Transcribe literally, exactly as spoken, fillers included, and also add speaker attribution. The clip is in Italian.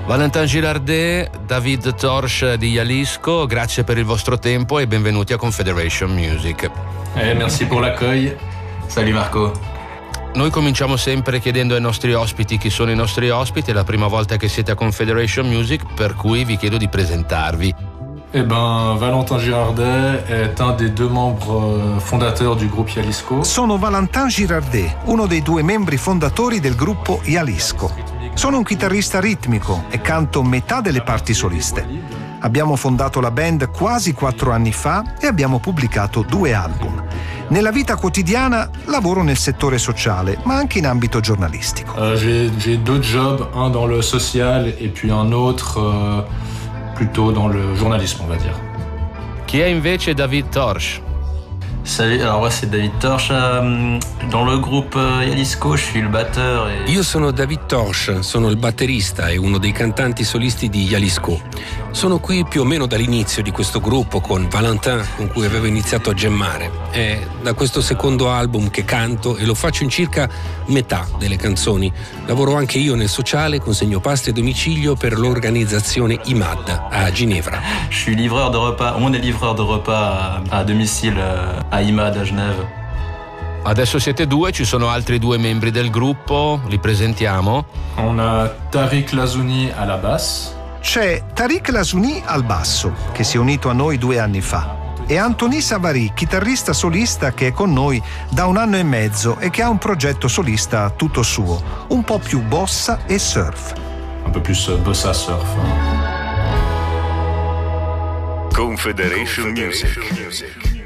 Speaker 1: Valentin Girardet, David Torch di Jalisco, grazie per il vostro tempo e benvenuti a Confederation Music.
Speaker 2: Eh, merci pour l'accueil. Salut Marco.
Speaker 1: Noi cominciamo sempre chiedendo ai nostri ospiti chi sono i nostri ospiti, è la prima volta che siete a Confederation Music, per cui vi chiedo di presentarvi.
Speaker 2: Eh ben, Valentin Girardet est un des deux membres fondateurs du groupe Jalisco.
Speaker 3: Sono Valentin Girardet, uno dei due membri fondatori del gruppo Jalisco. Sono un chitarrista ritmico e canto metà delle parti soliste. Abbiamo fondato la band quasi quattro anni fa e abbiamo pubblicato due album. Nella vita quotidiana lavoro nel settore sociale, ma anche in ambito giornalistico.
Speaker 2: Euh, j'ai, j'ai deux jobs, un dans le social et puis un autre euh, plutôt dans le journalisme, on va dire.
Speaker 1: Chi è invece David Torch?
Speaker 4: Salut, alors moi c'est David Torch. Euh, dans le groupe Jalisco, je suis le batteur. Et...
Speaker 5: Io sono David Torch, sono il batterista e uno dei cantanti solisti di Jalisco. Sono qui più o meno dall'inizio di questo gruppo con Valentin, con cui avevo iniziato a gemmare. È da questo secondo album che canto e lo faccio in circa metà delle canzoni. Lavoro anche io nel sociale, consegno pasti a domicilio per l'organizzazione I M A D a Ginevra.
Speaker 4: Je suis livreur de repas, on est livreur de repas à, à domicile a I M A D a Genève.
Speaker 1: Adesso siete due, ci sono altri due membri del gruppo, li presentiamo.
Speaker 2: On a Tariq Lazouni à la basse.
Speaker 3: C'è Tariq Lazouni al basso, che si è unito a noi due anni fa, e Anthony Savary, chitarrista solista che è con noi da un anno e mezzo e che ha un progetto solista tutto suo, un po' più bossa e surf.
Speaker 2: Un peu plus bossa surf.
Speaker 6: Confederation Music.